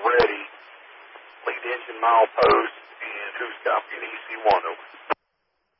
ready. Lead engine milepost, and who's copying EC1 over?